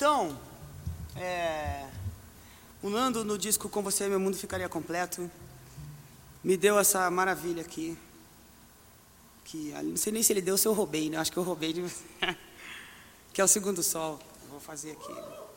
Então, o Nando, no disco Com Você Meu Mundo Ficaria Completo, me deu essa maravilha aqui. Que não sei nem se ele deu ou se eu roubei, né? Acho que eu roubei de você. Que é o Segundo Sol. Vou fazer aqui.